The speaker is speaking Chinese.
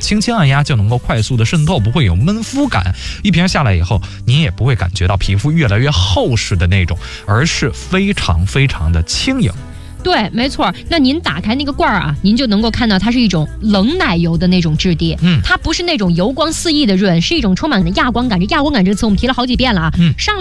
轻轻按压就能够快速的渗透，不会有闷肤感。一瓶下来以后，您也不会感觉到皮肤越来越厚实的那种，而是非常非常的轻盈。 对，没错。那您打开那个罐啊，您就能够看到它是一种冷奶油的那种质地，它不是那种油光四溢的润，是一种充满了亚光感。这亚光感这个词我们提了好几遍了啊，上